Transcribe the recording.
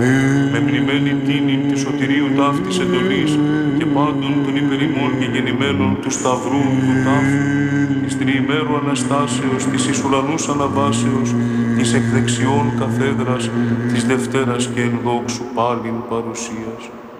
με μνημένη τίνη τη σωτηρίου ταύτης εντολής και πάντων των υπερημών και γεννημένων του Σταυρού του τάφου, της τριημέρου Αναστάσεως, της εις ουρανούς αναβάσεως, της εκ δεξιών καθέδρας, της Δευτέρας και εν δόξου πάλιν παρουσίας.